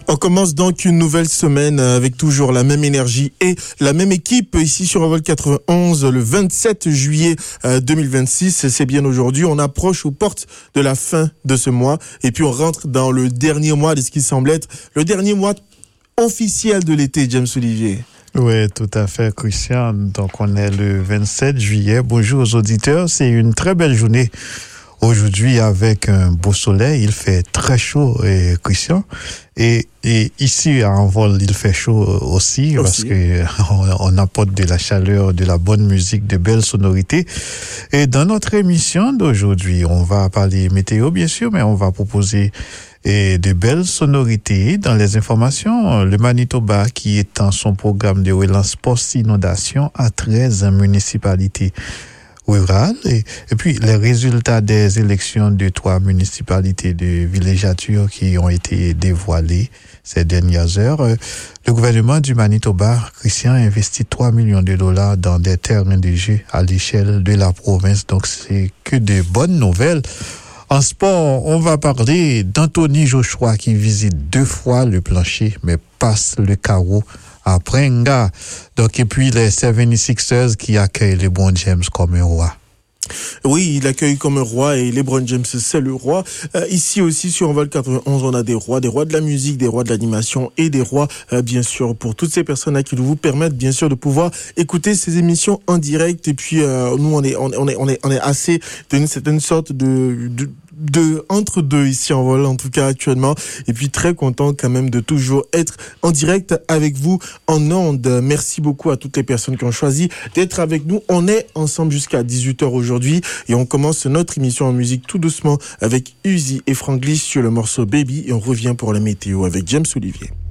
On commence donc une nouvelle semaine avec toujours la même énergie et la même équipe ici sur Envol 91 le 27 juillet 2026. C'est bien aujourd'hui. On approche aux portes de la fin de ce mois et puis on rentre dans le dernier mois de ce qui semble être le dernier mois officiel de l'été, James Olivier. Oui, tout à fait, Christian. Donc, on est le 27 juillet. Bonjour aux auditeurs. C'est une très belle journée aujourd'hui avec un beau soleil. Il fait très chaud, Christian. Et ici, à Envol, il fait chaud aussi. Parce que on apporte de la chaleur, de la bonne musique, de belles sonorités. Et dans notre émission d'aujourd'hui, on va parler météo, bien sûr, mais on va proposer de belles sonorités. Dans les informations, le Manitoba qui étend son programme de relance post-inondation à 13 municipalités rurales. Et puis, les résultats des élections de 3 municipalités de villégiature qui ont été dévoilés ces dernières heures. Le gouvernement du Manitoba, Christian, a investi 3 millions de dollars dans des terrains de jeu à l'échelle de la province. Donc, c'est que de bonnes nouvelles. En sport, on va parler d'Anthony Joshua qui visite 2 fois le plancher, mais passe le carreau à Prenga. Donc, et puis les 76ers qui accueillent LeBron James comme un roi. Oui, il accueille comme un roi et LeBron James, c'est le roi. Ici aussi, sur Envol 91, on a des rois de la musique, des rois de l'animation et des rois, bien sûr, pour toutes ces personnes-là qui vous permettent, bien sûr, de pouvoir écouter ces émissions en direct. Et puis, nous, on est assez d'une certaine sorte de entre deux ici en vol, en tout cas actuellement, et puis très content quand même de toujours être en direct avec vous en ondes. Merci beaucoup à toutes les personnes qui ont choisi d'être avec nous. On est ensemble jusqu'à 18h aujourd'hui et on commence notre émission en musique tout doucement avec Uzi et Franglish sur le morceau Baby et on revient pour la météo avec James Olivier.